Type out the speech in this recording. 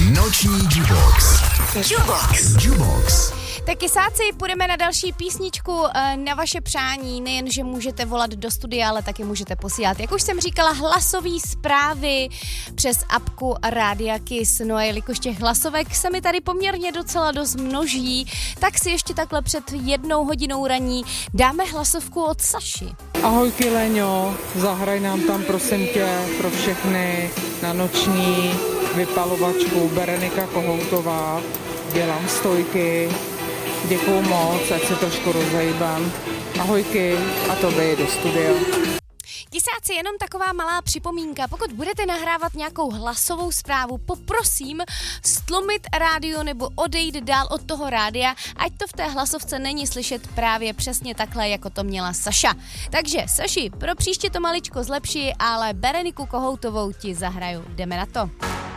Noční Jubox. Jubox. Tak kysáci, půjdeme na další písničku na vaše přání. Nejen, že můžete volat do studia, ale taky můžete posílat, jak už jsem říkala, hlasové zprávy přes apku Rádia Kiss. No a jelikož těch hlasovek se mi tady poměrně docela dost množí, tak si ještě takhle před 1 hodinou raní dáme hlasovku od Saši. Ahoj Kileňo, zahraj nám tam prosím tě pro všechny na noční vypalovačku Berenika Kohoutová. Dělám stojky. Děkuju moc, ať se trošku rozhejbám. Ahojky a tobě do studia. Kysáci, jenom taková malá připomínka. Pokud budete nahrávat nějakou hlasovou zprávu, poprosím stlumit rádio nebo odejít dál od toho rádia, ať to v té hlasovce není slyšet právě přesně takhle, jako to měla Saša. Takže, Saši, pro příště to maličko zlepší, ale Bereniku Kohoutovou ti zahraju. Jdeme na to.